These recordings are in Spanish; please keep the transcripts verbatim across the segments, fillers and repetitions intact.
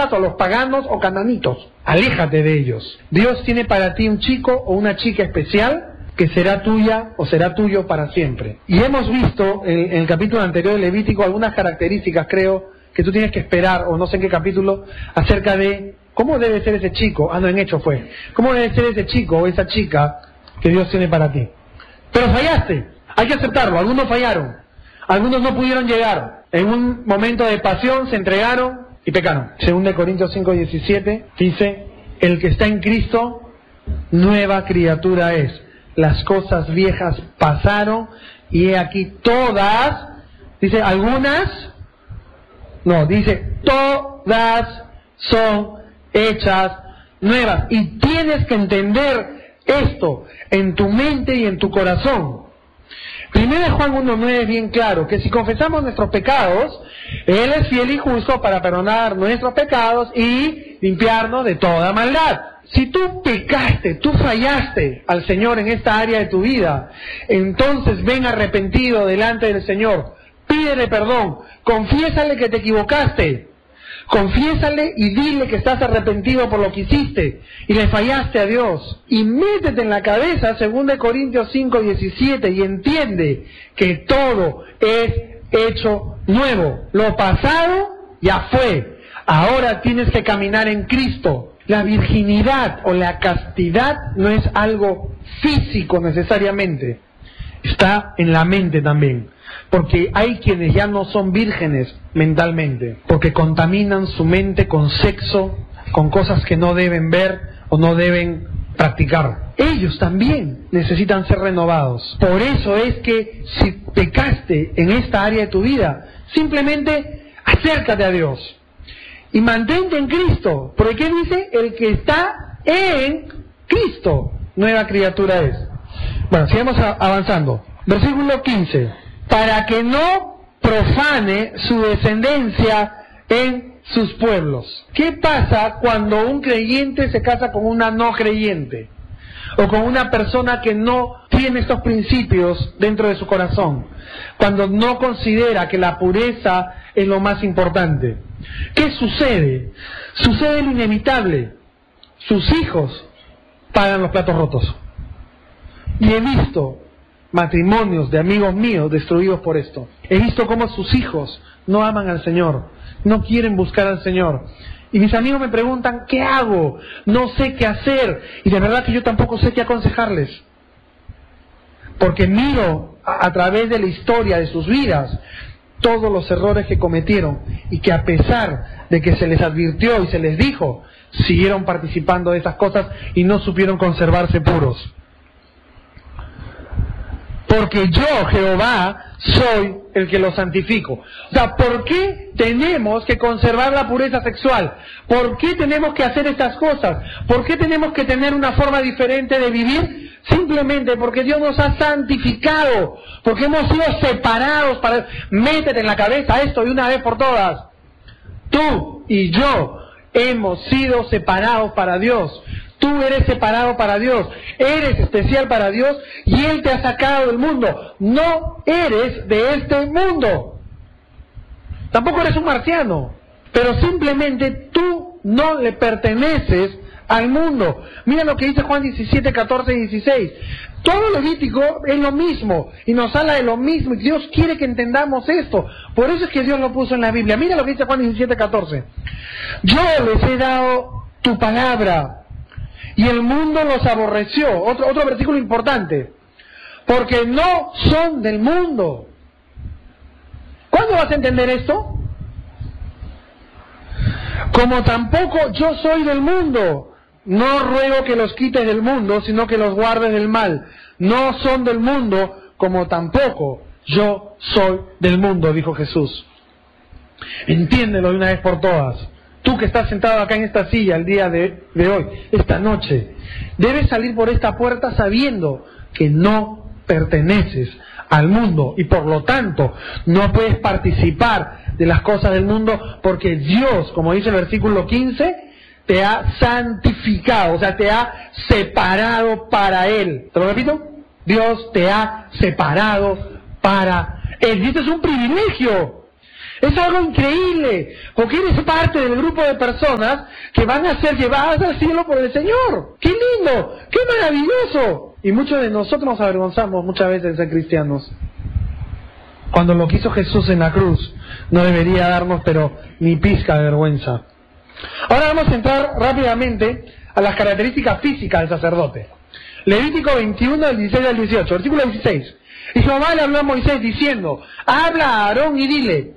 o a los paganos o cananitos. Aléjate de ellos. Dios tiene para ti un chico o una chica especial que será tuya o será tuyo para siempre. Y hemos visto en, en el capítulo anterior de Levítico algunas características, creo, que tú tienes que esperar, o no sé en qué capítulo, acerca de cómo debe ser ese chico. Ah, no, en Hechos fue. ¿Cómo debe ser ese chico o esa chica que Dios tiene para ti? Pero fallaste. Hay que aceptarlo. Algunos fallaron. Algunos no pudieron llegar. En un momento de pasión se entregaron y pecaron. Según de Corintios cinco diecisiete dice: el que está en Cristo, nueva criatura es. Las cosas viejas pasaron y he aquí todas, dice algunas, no, dice todas son hechas nuevas. Y tienes que entender esto en tu mente y en tu corazón. Primero de Juan uno nueve es bien claro, que si confesamos nuestros pecados, Él es fiel y justo para perdonar nuestros pecados y limpiarnos de toda maldad. Si tú pecaste, tú fallaste al Señor en esta área de tu vida, entonces ven arrepentido delante del Señor, pídele perdón, confiésale que te equivocaste, confiésale y dile que estás arrepentido por lo que hiciste y le fallaste a Dios. Y métete en la cabeza, según de Corintios cinco diecisiete, y entiende que todo es hecho nuevo. Lo pasado ya fue, ahora tienes que caminar en Cristo. La virginidad o la castidad no es algo físico necesariamente, está en la mente también, porque hay quienes ya no son vírgenes mentalmente, porque contaminan su mente con sexo, con cosas que no deben ver o no deben practicar. Ellos también necesitan ser renovados. Por eso es que si pecaste en esta área de tu vida, simplemente acércate a Dios. Y mantente en Cristo, porque ¿qué dice? El que está en Cristo, nueva criatura es. Bueno, sigamos avanzando. Versículo quince. Para que no profane su descendencia en sus pueblos. ¿Qué pasa cuando un creyente se casa con una no creyente? O con una persona que no tiene estos principios dentro de su corazón. Cuando no considera que la pureza es lo más importante. ¿Qué sucede? Sucede lo inevitable. Sus hijos pagan los platos rotos. Y he visto matrimonios de amigos míos destruidos por esto. He visto cómo sus hijos no aman al Señor, no quieren buscar al Señor. Y mis amigos me preguntan, ¿qué hago? No sé qué hacer. Y de verdad que yo tampoco sé qué aconsejarles. Porque miro a, a través de la historia de sus vidas todos los errores que cometieron y que a pesar de que se les advirtió y se les dijo, siguieron participando de esas cosas y no supieron conservarse puros. Porque yo, Jehová, soy el que los santifico. O sea, ¿por qué tenemos que conservar la pureza sexual? ¿Por qué tenemos que hacer estas cosas? ¿Por qué tenemos que tener una forma diferente de vivir? Simplemente porque Dios nos ha santificado, porque hemos sido separados para... Métete en la cabeza esto de una vez por todas. Tú y yo hemos sido separados para Dios. Tú eres separado para Dios, eres especial para Dios y Él te ha sacado del mundo. No eres de este mundo. Tampoco eres un marciano, pero simplemente tú no le perteneces al mundo. Mira lo que dice Juan diecisiete, catorce y dieciséis. Todo Levítico es lo mismo y nos habla de lo mismo y Dios quiere que entendamos esto. Por eso es que Dios lo puso en la Biblia. Mira lo que dice Juan diecisiete, catorce. Yo les he dado tu palabra y el mundo los aborreció. Otro, otro versículo importante. Porque no son del mundo. ¿Cuándo vas a entender esto? Como tampoco yo soy del mundo. No ruego que los quites del mundo, sino que los guardes del mal. No son del mundo, como tampoco yo soy del mundo, dijo Jesús. Entiéndelo de una vez por todas. Tú que estás sentado acá en esta silla el día de, de hoy, esta noche, debes salir por esta puerta sabiendo que no perteneces al mundo y por lo tanto no puedes participar de las cosas del mundo porque Dios, como dice el versículo quince, te ha santificado, o sea, te ha separado para Él. ¿Te lo repito? Dios te ha separado para Él. Y este es un privilegio. Es algo increíble, porque eres parte del grupo de personas que van a ser llevadas al cielo por el Señor. ¡Qué lindo! ¡Qué maravilloso! Y muchos de nosotros nos avergonzamos muchas veces de ser cristianos. Cuando lo quiso Jesús en la cruz, no debería darnos, pero ni pizca de vergüenza. Ahora vamos a entrar rápidamente a las características físicas del sacerdote. Levítico veintiuno, del dieciséis al dieciocho, versículo dieciséis. Y Jehová le habló a Moisés diciendo, habla a Aarón y dile,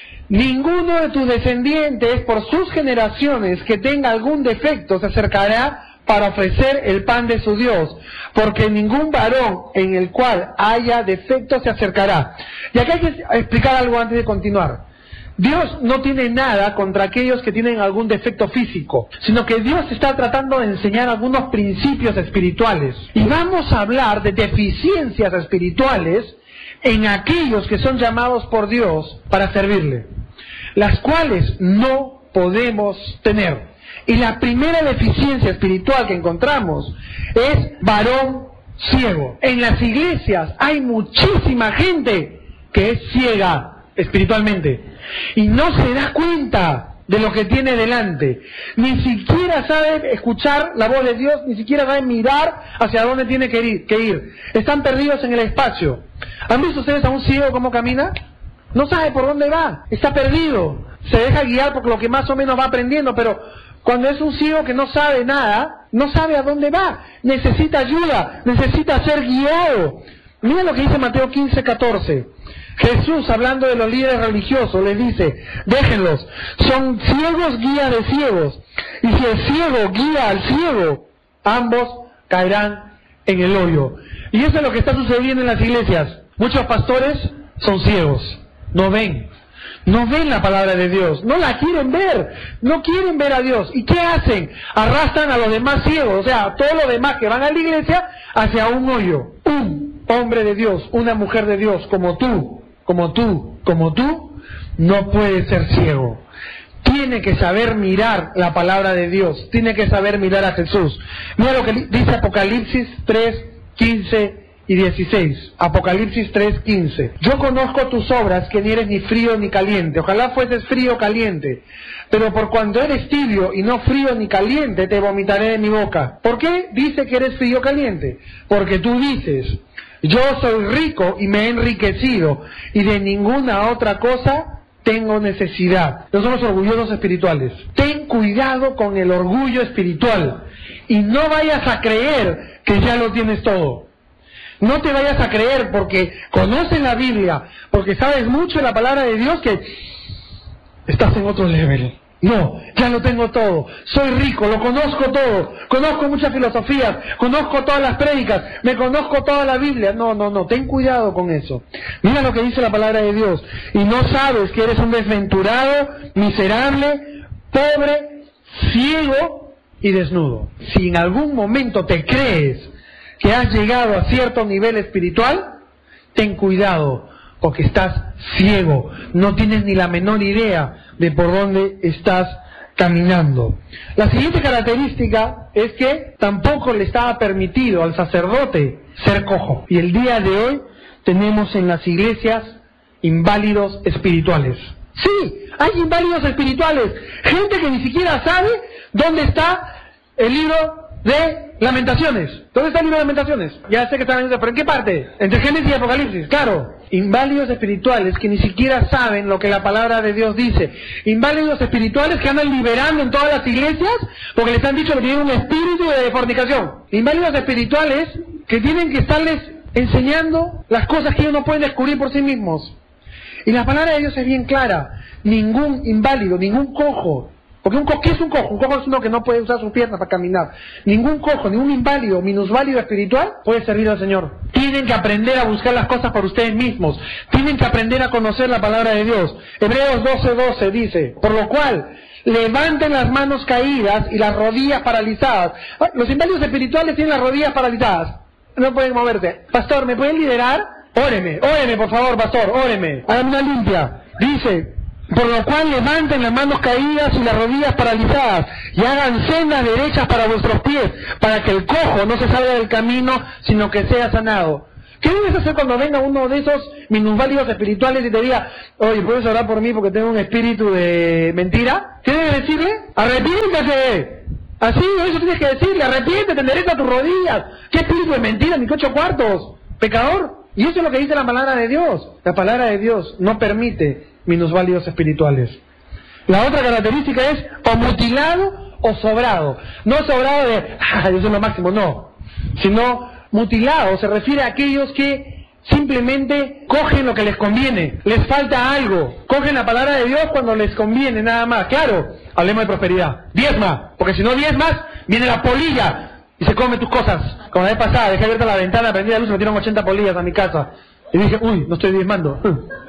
ninguno de tus descendientes por sus generaciones que tenga algún defecto se acercará para ofrecer el pan de su Dios, porque ningún varón en el cual haya defecto se acercará. Y acá hay que explicar algo antes de continuar. Dios no tiene nada contra aquellos que tienen algún defecto físico, sino que Dios está tratando de enseñar algunos principios espirituales. Y vamos a hablar de deficiencias espirituales en aquellos que son llamados por Dios para servirle, las cuales no podemos tener. Y la primera deficiencia espiritual que encontramos es varón ciego. En las iglesias hay muchísima gente que es ciega espiritualmente y no se da cuenta de lo que tiene delante. Ni siquiera sabe escuchar la voz de Dios, ni siquiera sabe mirar hacia dónde tiene que ir. Que ir. Están perdidos en el espacio. ¿Han visto ustedes a un ciego cómo camina? No sabe por dónde va, está perdido. Se deja guiar por lo que más o menos va aprendiendo, pero cuando es un ciego que no sabe nada, no sabe a dónde va, necesita ayuda, necesita ser guiado. Mira lo que dice Mateo quince, catorce. Jesús, hablando de los líderes religiosos, les dice, déjenlos, son ciegos guía de ciegos, y si el ciego guía al ciego, ambos caerán en el hoyo. Y eso es lo que está sucediendo en las iglesias. Muchos pastores son ciegos, no ven. No ven la palabra de Dios, no la quieren ver, no quieren ver a Dios. ¿Y qué hacen? Arrastran a los demás ciegos, o sea, a todos los demás que van a la iglesia hacia un hoyo. Un hombre de Dios, una mujer de Dios, como tú, como tú, como tú, no puede ser ciego. Tiene que saber mirar la palabra de Dios, tiene que saber mirar a Jesús. Mira lo que dice Apocalipsis tres, quince y dieciséis. Apocalipsis tres, quince. Yo conozco tus obras, que ni eres ni frío ni caliente. Ojalá fueses frío o caliente. Pero por cuando eres tibio y no frío ni caliente, te vomitaré de mi boca. ¿Por qué dice que eres frío o caliente? Porque tú dices, yo soy rico y me he enriquecido, y de ninguna otra cosa tengo necesidad. No somos orgullosos espirituales. Ten cuidado con el orgullo espiritual. Y no vayas a creer que ya lo tienes todo. No te vayas a creer porque conoces la Biblia, porque sabes mucho de la palabra de Dios, que estás en otro nivel. No, ya lo tengo todo, soy rico, lo conozco todo, conozco muchas filosofías, conozco todas las prédicas, me conozco toda la Biblia. No, no, no, ten cuidado con eso. Mira lo que dice la palabra de Dios. Y no sabes que eres un desventurado, miserable, pobre, ciego y desnudo. Si en algún momento te crees que has llegado a cierto nivel espiritual, ten cuidado, porque estás ciego, no tienes ni la menor idea de por dónde estás caminando. La siguiente característica es que tampoco le estaba permitido al sacerdote ser cojo. Y el día de hoy tenemos en las iglesias inválidos espirituales. Sí, hay inválidos espirituales, gente que ni siquiera sabe dónde está el libro de Lamentaciones. ¿Dónde está el libro de Lamentaciones? Ya sé que están en, pero ¿en qué parte? Entre Génesis y Apocalipsis. Claro, inválidos espirituales que ni siquiera saben lo que la palabra de Dios dice. Inválidos espirituales que andan liberando en todas las iglesias porque les han dicho que tienen un espíritu de fornicación. Inválidos espirituales que tienen que estarles enseñando las cosas que ellos no pueden descubrir por sí mismos. Y la palabra de Dios es bien clara. Ningún inválido, ningún cojo. Porque un cojo, ¿qué es un cojo? Un cojo es uno que no puede usar sus piernas para caminar. Ningún cojo, ningún inválido, minusválido espiritual puede servir al Señor. Tienen que aprender a buscar las cosas por ustedes mismos. Tienen que aprender a conocer la palabra de Dios. Hebreos doce, doce dice, por lo cual, levanten las manos caídas y las rodillas paralizadas. Los inválidos espirituales tienen las rodillas paralizadas. No pueden moverse. Pastor, ¿me pueden liderar? Óreme, óreme, por favor, pastor, óreme. Hágame una limpia. Dice, por lo cual levanten las manos caídas y las rodillas paralizadas, y hagan sendas derechas para vuestros pies, para que el cojo no se salga del camino, sino que sea sanado. ¿Qué debes hacer cuando venga uno de esos minusválidos espirituales y te diga, oye, ¿puedes orar por mí porque tengo un espíritu de mentira? ¿Qué debes decirle? ¡Arrepiéntete! Así, eso tienes que decirle, arrepiéntete, endereza tus rodillas. ¿Qué espíritu de mentira, ni ocho cuartos? Pecador. Y eso es lo que dice la palabra de Dios. La palabra de Dios no permite minusválidos espirituales. La otra característica es o mutilado o sobrado. No sobrado de, ah, yo soy lo máximo, no. Sino mutilado, se refiere a aquellos que simplemente cogen lo que les conviene, les falta algo, cogen la palabra de Dios cuando les conviene nada más. Claro, hablemos de prosperidad, diezma, porque si no diezmas, viene la polilla y se come tus cosas. Como la vez pasada, dejé abierta la ventana, prendí la luz y me metieron ochenta polillas a mi casa. Y dije, uy, no estoy diezmando.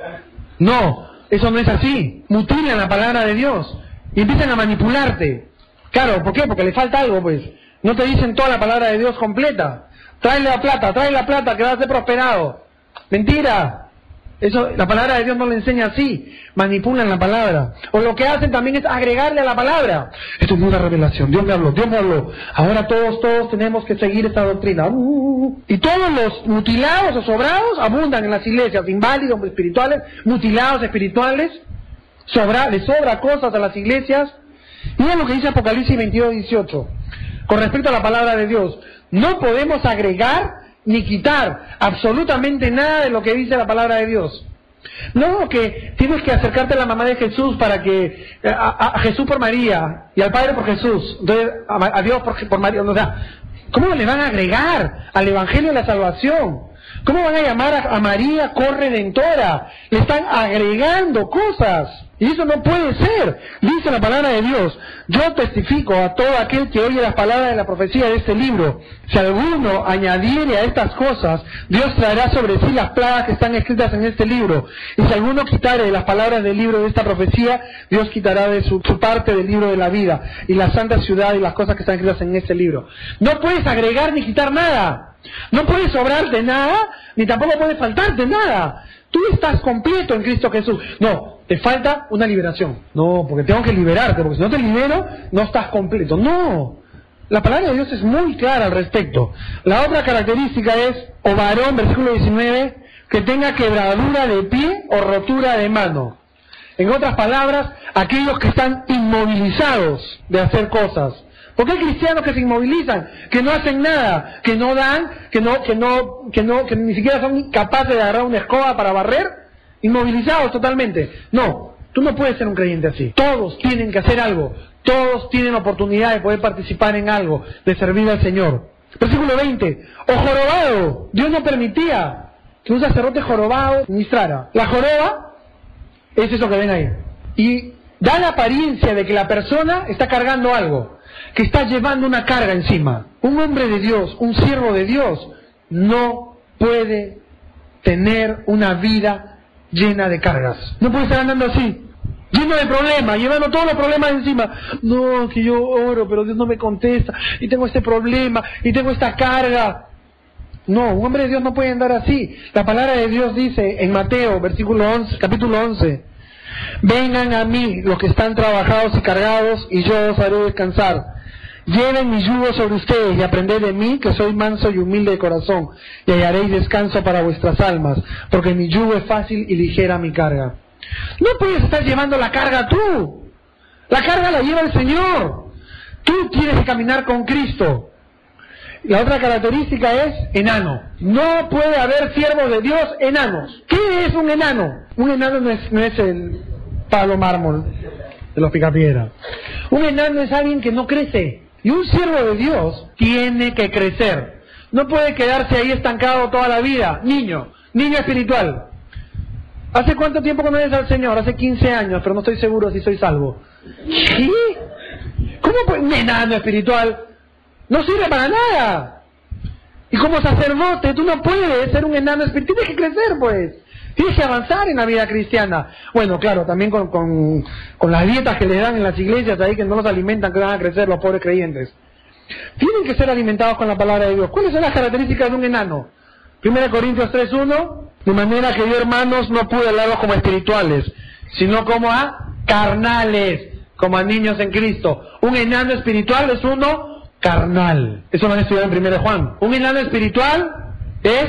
No, eso no es así. Mutilan la palabra de Dios y empiezan a manipularte. Claro, ¿por qué? Porque le falta algo, pues. No te dicen toda la palabra de Dios completa. Tráele la plata, tráele la plata, que vas a ser prosperado. Mentira. Eso, la palabra de Dios no le enseña así. Manipulan la palabra. O lo que hacen también es agregarle a la palabra. Esto es una revelación. Dios me habló, Dios me habló. Ahora todos, todos tenemos que seguir esta doctrina. Uh, y todos los mutilados o sobrados abundan en las iglesias. Inválidos espirituales, mutilados espirituales. Sobra, les sobra cosas a las iglesias. Miren lo que dice Apocalipsis veintidós, dieciocho. Con respecto a la palabra de Dios. No podemos agregar ni quitar absolutamente nada de lo que dice la palabra de Dios. No, que tienes que acercarte a la mamá de Jesús para que, a, a Jesús por María y al Padre por Jesús, entonces a, a Dios por, por María. O sea, ¿cómo le van a agregar al Evangelio de la salvación? ¿Cómo van a llamar a, a María corredentora? Le están agregando cosas. Y eso no puede ser. Dice la palabra de Dios, yo testifico a todo aquel que oye las palabras de la profecía de este libro. Si alguno añadiere a estas cosas, Dios traerá sobre sí las plagas que están escritas en este libro. Y si alguno quitare las palabras del libro de esta profecía, Dios quitará de su, su parte del libro de la vida, y la santa ciudad y las cosas que están escritas en este libro. No puedes agregar ni quitar nada. No puedes sobrarte nada, ni tampoco puedes faltarte nada. Tú estás completo en Cristo Jesús. No, te falta una liberación. No, porque tengo que liberarte, porque si no te libero, no estás completo. No, la palabra de Dios es muy clara al respecto. La otra característica es, o varón, versículo diecinueve, que tenga quebradura de pie o rotura de mano. En otras palabras, aquellos que están inmovilizados de hacer cosas. Porque hay cristianos que se inmovilizan, que no hacen nada, que no dan, que no, que no, que no, que ni siquiera son capaces de agarrar una escoba para barrer, inmovilizados totalmente. No, tú no puedes ser un creyente así. Todos tienen que hacer algo, todos tienen oportunidad de poder participar en algo, de servir al Señor. Versículo veinte, o jorobado. Dios no permitía que un sacerdote jorobado ministrara. La joroba es eso que ven ahí. Y da la apariencia de que la persona está cargando algo, que está llevando una carga encima. Un hombre de Dios, un siervo de Dios, no puede tener una vida llena de cargas. No puede estar andando así, lleno de problemas, llevando todos los problemas encima. No, que yo oro, pero Dios no me contesta, y tengo este problema, y tengo esta carga. No, un hombre de Dios no puede andar así. La palabra de Dios dice en Mateo, versículo once, capítulo once, vengan a mí los que están trabajados y cargados, y yo os haré descansar. Lleven mi yugo sobre ustedes y aprended de mí, que soy manso y humilde de corazón, y hallaréis descanso para vuestras almas, porque mi yugo es fácil y ligera mi carga. No puedes estar llevando la carga tú. La carga la lleva el Señor. Tú tienes que caminar con Cristo. La otra característica es enano. No puede haber siervos de Dios enanos. ¿Qué es un enano? Un enano no es, no es el Pablo Mármol de los Picapiedra. Un enano es alguien que no crece. Y un siervo de Dios tiene que crecer. No puede quedarse ahí estancado toda la vida. Niño, niño espiritual. ¿Hace cuánto tiempo conoces al Señor? Hace quince años, pero no estoy seguro si soy salvo. ¿Qué? ¿Cómo puede un enano espiritual? No sirve para nada. Y como sacerdote, tú no puedes ser un enano espiritual. Tienes que crecer, pues. Tienes que avanzar en la vida cristiana. Bueno, claro, también con, con, con las dietas que les dan en las iglesias ahí, que no los alimentan, que van a crecer los pobres creyentes. Tienen que ser alimentados con la palabra de Dios. ¿Cuáles son las características de un enano? Primera Corintios tres uno, de manera que yo, hermanos, no pude hablaros como espirituales, sino como a carnales, como a niños en Cristo. Un enano espiritual es uno carnal. Eso lo han estudiado en primera Juan. Un enano espiritual es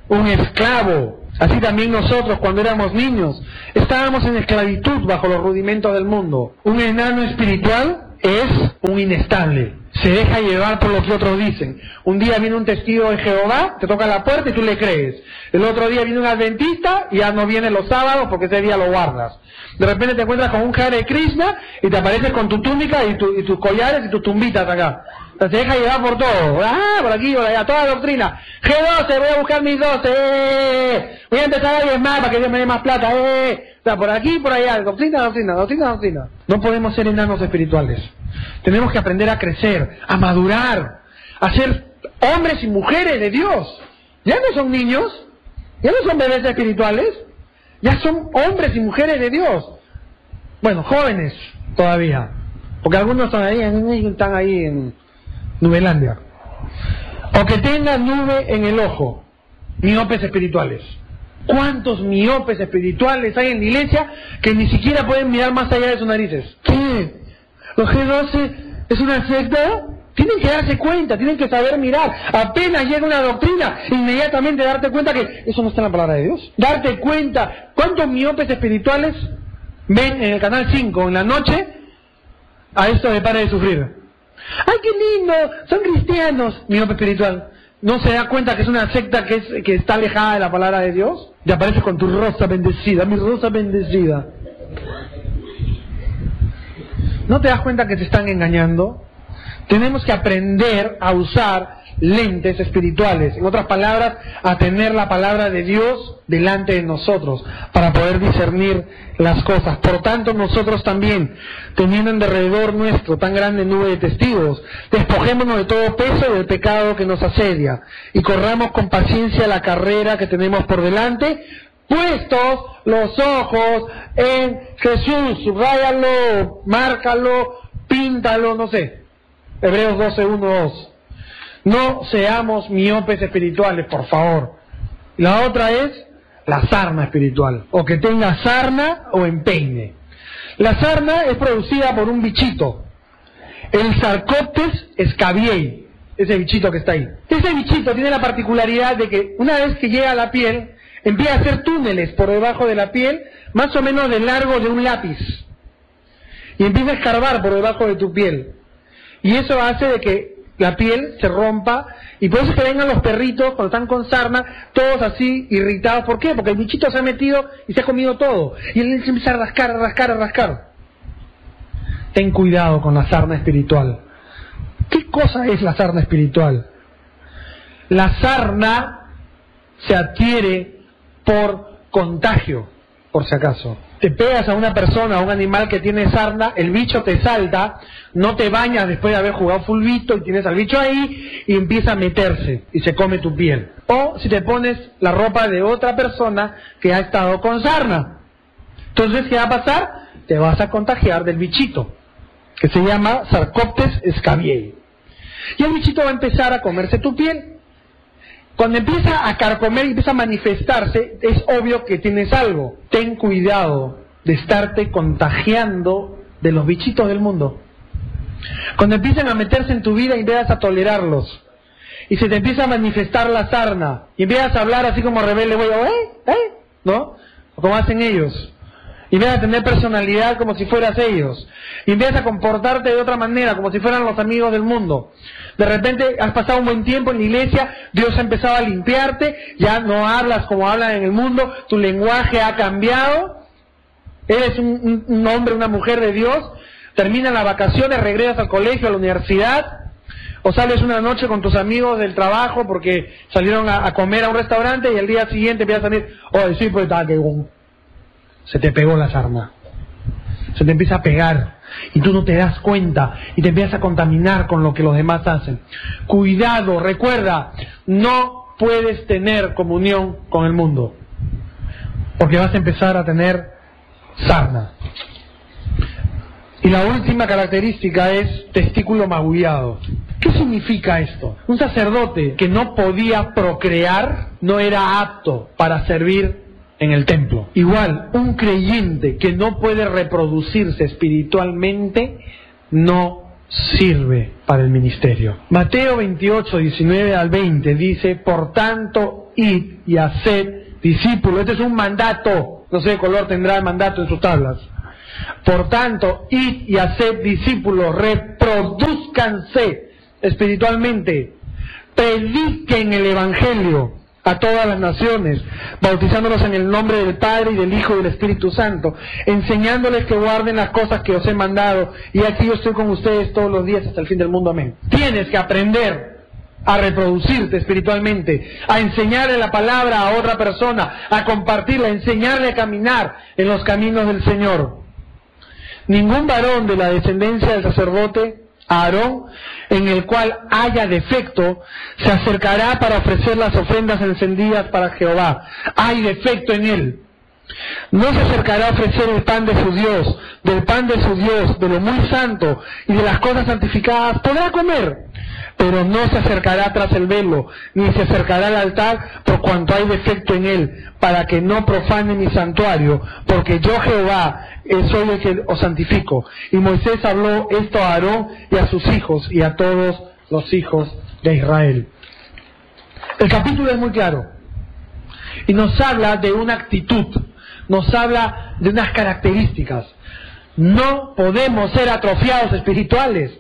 un esclavo. Así también nosotros, cuando éramos niños, estábamos en esclavitud bajo los rudimentos del mundo. Un enano espiritual es un inestable. Se deja llevar por lo que otros dicen. Un día viene un testigo de Jehová, te toca la puerta y tú le crees. El otro día viene un adventista y ya no viene los sábados porque ese día lo guardas. De repente te encuentras con un Hare Krishna y te apareces con tu túnica y, tu, y tus collares y tus tumbitas acá. O sea, se deja llevar por todo. Ah, por aquí, por allá, toda la doctrina. G doce, voy a buscar mis doce. Eh. Voy a empezar a diez más para que Dios me dé más plata. Eh. O sea, por aquí, por allá. Doctrina, doctrina, doctrina, doctrina. No podemos ser enanos espirituales. Tenemos que aprender a crecer, a madurar, a ser hombres y mujeres de Dios. Ya no son niños, ya no son bebés espirituales, ya son hombres y mujeres de Dios. Bueno, jóvenes todavía, porque algunos están ahí, están ahí en Nubelandia. O que tengan nube en el ojo, miopes espirituales. ¿Cuántos miopes espirituales hay en la iglesia que ni siquiera pueden mirar más allá de sus narices? ¿Qué? ¿Los G doce es una secta? Tienen que darse cuenta, tienen que saber mirar. Apenas llega una doctrina, inmediatamente darte cuenta que eso no está en la palabra de Dios. Darte cuenta. ¿Cuántos miopes espirituales ven en el canal cinco en la noche a esto de Pare de Sufrir? ¡Ay, qué lindo! Son cristianos. Miope espiritual. ¿No se da cuenta que es una secta que, es, que está alejada de la palabra de Dios? Y apareces con tu rosa bendecida, mi rosa bendecida. ¿No te das cuenta que te están engañando? Tenemos que aprender a usar lentes espirituales, en otras palabras, a tener la palabra de Dios delante de nosotros para poder discernir las cosas. Por tanto, nosotros también, teniendo en derredor nuestro tan grande nube de testigos, despojémonos de todo peso y del pecado que nos asedia y corramos con paciencia la carrera que tenemos por delante, puestos los ojos en Jesús. Subráyalo, márcalo, píntalo, no sé. Hebreos doce, uno, dos. No seamos miopes espirituales, por favor. La otra es la sarna espiritual, o que tenga sarna o empeine. La sarna es producida por un bichito, el Sarcoptes scabiei, ese bichito que está ahí. Ese bichito tiene la particularidad de que una vez que llega a la piel, empieza a hacer túneles por debajo de la piel, más o menos del largo de un lápiz, y empieza a escarbar por debajo de tu piel. Y eso hace de que la piel se rompa, y por eso es que vengan los perritos cuando están con sarna, todos así irritados. ¿Por qué? Porque el bichito se ha metido y se ha comido todo, y él se empieza a rascar, a rascar, a rascar. Ten cuidado con la sarna espiritual. ¿Qué cosa es la sarna espiritual? La sarna se adquiere por contagio, por si acaso. Te pegas a una persona, a un animal que tiene sarna, el bicho te salta, no te bañas después de haber jugado fulbito y tienes al bicho ahí y empieza a meterse y se come tu piel. O si te pones la ropa de otra persona que ha estado con sarna. Entonces, ¿qué va a pasar? Te vas a contagiar del bichito, que se llama Sarcoptes scabiei. Y el bichito va a empezar a comerse tu piel. Cuando empieza a carcomer y empieza a manifestarse, es obvio que tienes algo. Ten cuidado de estarte contagiando de los bichitos del mundo. Cuando empiezan a meterse en tu vida y empiezas a tolerarlos, y se te empieza a manifestar la sarna, y empiezas a hablar así como rebelde, voy a, ¿eh? ¿eh? ¿No? O como hacen ellos. Y empiezas a tener personalidad como si fueras ellos. Y empiezas a comportarte de otra manera, como si fueran los amigos del mundo. De repente has pasado un buen tiempo en la iglesia, Dios ha empezado a limpiarte, ya no hablas como hablan en el mundo, tu lenguaje ha cambiado, eres un, un hombre, una mujer de Dios, terminan las vacaciones, regresas al colegio, a la universidad, o sales una noche con tus amigos del trabajo porque salieron a, a comer a un restaurante y al día siguiente empiezas a salir, oh, sí, pues está que se te pegó la sarna, se te empieza a pegar y tú no te das cuenta y te empiezas a contaminar con lo que los demás hacen. Cuidado, recuerda, no puedes tener comunión con el mundo porque vas a empezar a tener sarna. Y la última característica es testículo magullado. ¿Qué significa esto? Un sacerdote que no podía procrear no era apto para servir en el templo. Igual, un creyente que no puede reproducirse espiritualmente no sirve para el ministerio. Mateo veintiocho, diecinueve al veinte dice: por tanto, id y haced discípulos. Este es un mandato. No sé qué color tendrá el mandato en sus tablas. Por tanto, id y haced discípulos, reproduzcanse espiritualmente, prediquen el Evangelio a todas las naciones, bautizándolos en el nombre del Padre y del Hijo y del Espíritu Santo, enseñándoles que guarden las cosas que os he mandado, y aquí yo estoy con ustedes todos los días hasta el fin del mundo. Amén. Tienes que aprender a reproducirte espiritualmente, a enseñarle la palabra a otra persona, a compartirla, a enseñarle a caminar en los caminos del Señor. Ningún varón de la descendencia del sacerdote Aarón, en el cual haya defecto, se acercará para ofrecer las ofrendas encendidas para Jehová. Hay defecto en él. No se acercará a ofrecer el pan de su Dios, del pan de su Dios, de lo muy santo y de las cosas santificadas. Podrá comer, pero no se acercará tras el velo, ni se acercará al altar, por cuanto hay defecto en él, para que no profane mi santuario, porque yo Jehová soy el que os santifico. Y Moisés habló esto a Aarón y a sus hijos y a todos los hijos de Israel. El capítulo es muy claro y nos habla de una actitud, nos habla de unas características. No podemos ser atrofiados espirituales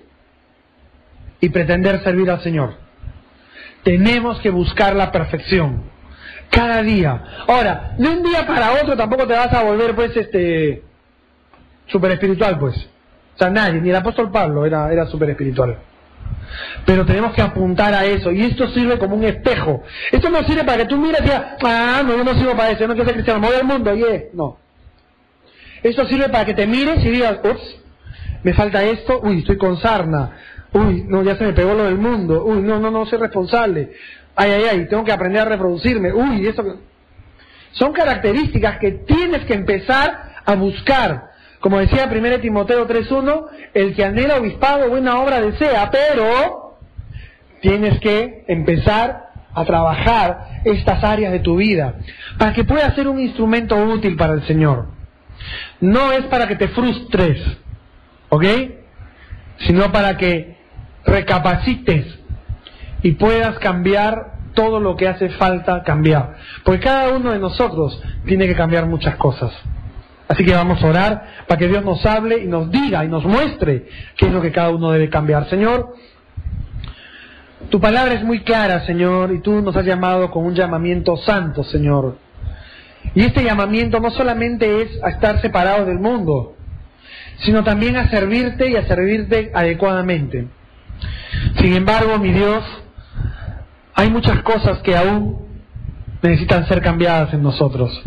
y pretender servir al Señor. Tenemos que buscar la perfección cada día. Ahora, de un día para otro tampoco te vas a volver pues este super espiritual, pues. O sea, nadie, ni el apóstol Pablo era, era super espiritual. Pero tenemos que apuntar a eso, y esto sirve como un espejo. Esto no sirve para que tú mires y digas: ah, no, yo no sirvo para eso, yo no quiero ser cristiano, me voy al mundo, y yeah. No. Esto sirve para que te mires y digas: ups, me falta esto, uy, estoy con sarna, uy, no, ya se me pegó lo del mundo, uy, no, no, no soy responsable, ay, ay, ay, tengo que aprender a reproducirme, uy, eso. Son características que tienes que empezar a buscar. Como decía primera Timoteo tres uno, el que anhela obispado buena obra desea, pero tienes que empezar a trabajar estas áreas de tu vida para que puedas ser un instrumento útil para el Señor. No es para que te frustres, ¿ok? Sino para que recapacites y puedas cambiar todo lo que hace falta cambiar. Porque cada uno de nosotros tiene que cambiar muchas cosas. Así que vamos a orar para que Dios nos hable y nos diga y nos muestre qué es lo que cada uno debe cambiar. Señor, tu palabra es muy clara, Señor, y tú nos has llamado con un llamamiento santo, Señor. Y este llamamiento no solamente es a estar separados del mundo, sino también a servirte y a servirte adecuadamente. Sin embargo, mi Dios, hay muchas cosas que aún necesitan ser cambiadas en nosotros.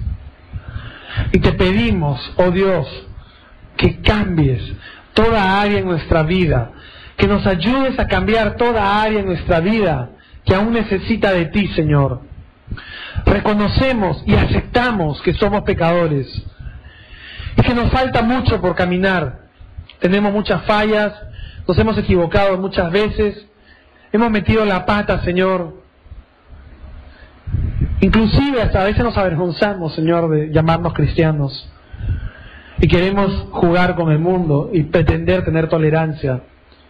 Y te pedimos, oh Dios, que cambies toda área en nuestra vida, que nos ayudes a cambiar toda área en nuestra vida que aún necesita de ti, Señor. Reconocemos y aceptamos que somos pecadores y que nos falta mucho por caminar. Tenemos muchas fallas, nos hemos equivocado muchas veces, hemos metido la pata, Señor. Inclusive hasta a veces nos avergonzamos, Señor, de llamarnos cristianos y queremos jugar con el mundo y pretender tener tolerancia.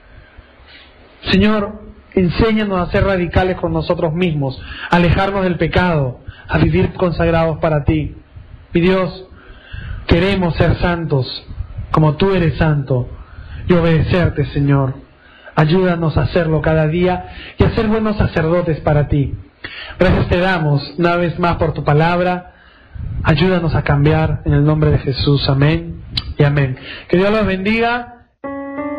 Señor, enséñanos a ser radicales con nosotros mismos, a alejarnos del pecado, a vivir consagrados para ti. Mi Dios, queremos ser santos como tú eres santo y obedecerte, Señor. Ayúdanos a hacerlo cada día y a ser buenos sacerdotes para ti. Gracias te damos una vez más por tu palabra. Ayúdanos a cambiar en el nombre de Jesús. Amén y amén. Que Dios los bendiga.